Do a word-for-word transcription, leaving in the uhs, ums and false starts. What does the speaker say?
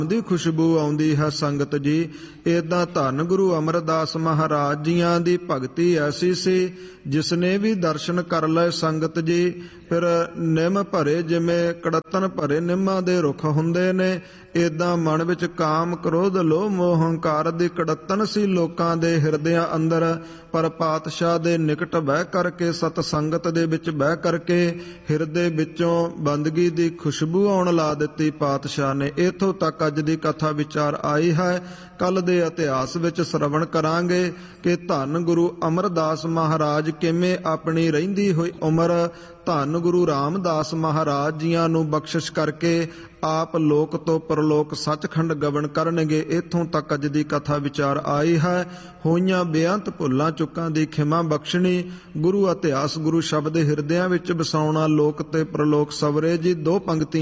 ਦੀ ਖੁਸ਼ਬੂ ਆਉਂਦੀ ਹੈ ਸੰਗਤ ਜੀ। ਏਦਾਂ ਧੰਨ ਗੁਰੂ ਅਮਰਦਾਸ ਮਹਾਰਾਜ ਜੀਆਂ ਦੀ ਭਗਤੀ ਐਸੀ ਸੀ, ਜਿਸਨੇ ਵੀ ਦਰਸ਼ਨ ਕਰ ਲਏ ਸੰਗਤ ਜੀ। ਫਿਰ ਨਿੰਮ ਭਰੇ ਜਿਵੇਂ ਕੜੱਤਨ ਭਰੇ ਨਿੰਮਾਂ ਦੇ ਰੁੱਖ ਹੁੰਦੇ ਨੇ, ਏਦਾਂ ਮਨ ਵਿੱਚ ਕਾਮ ਕ੍ਰੋਧ ਲੋਭ ਮੋਹ ਹੰਕਾਰ ਦੀ ਕੜੱਤਨ ਸੀ ਲੋਕਾਂ ਦੇ ਹਿਰਦਿਆਂ ਅੰਦਰ। ਪਰ ਪਾਤਸ਼ਾਹ ਦੇ ਨਿਕਟ ਬਹਿ ਕਰਕੇ, ਸਤ ਸੰਗਤ ਦੇ ਵਿੱਚ ਬਹਿ ਕਰਕੇ ਹਿਰਦੇ ਵਿੱਚੋਂ ਬੰਦਗੀ ਦੀ ਖੁਸ਼ਬੂ ਆਉਣ ਲਾ ਦਿੱਤੀ ਪਾਤਸ਼ਾਹ ਨੇ। ਇੱਥੋਂ ਤੱਕ ਅੱਜ ਦੀ ਕਥਾ ਵਿਚਾਰ ਆਈ ਹੈ। ਕੱਲ ਦੇ ਇਤਿਹਾਸ ਵਿੱਚ ਸਰਵਣ ਕਰਾਂਗੇ ਕਿ ਧੰਨ ਗੁਰੂ ਅਮਰਦਾਸ ਮਹਾਰਾਜ ਕਿਵੇਂ ਆਪਣੀ ਰਹਿੰਦੀ ਹੋਈ ਉਮਰ ਧੰਨ ਗੁਰੂ ਰਾਮਦਾਸ ਮਹਾਰਾਜ ਜੀਆਂ ਨੂੰ ਬਖਸ਼ਿਸ਼ ਕਰਕੇ ਆਪ ਲੋਕ ਤੋਂ ਪਰਲੋਕ ਸੱਚਖੰਡ ਗਵਨ ਕਰਨਗੇ। ਇੱਥੋਂ ਤੱਕ ਅੱਜ ਦੀ ਕਥਾ ਵਿਚਾਰ ਆਈ ਹੈ। ਹੋਈਆਂ ਬੇਅੰਤ ਭੁੱਲਾਂ ਚੁੱਕਾਂ ਦੀ ਖਿਮਾ ਬਖਸ਼ਣੀ, ਗੁਰੂ ਇਤਿਹਾਸ ਗੁਰੂ ਸ਼ਬਦ ਹਿਰਦਿਆਂ ਵਿੱਚ ਵਸਾਉਣਾ, ਲੋਕ ਤੇ ਪਰਲੋਕ ਸਵਰੇ ਜੀ। ਦੋ ਪੰਕਤੀਆਂ